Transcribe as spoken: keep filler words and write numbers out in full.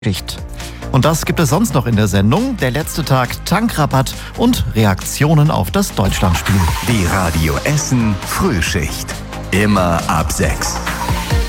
Schicht. Und das gibt es sonst noch in der Sendung. Der letzte Tag, Tankrabatt und Reaktionen auf das Deutschlandspiel. Die Radio Essen Frühschicht. Immer ab sechs.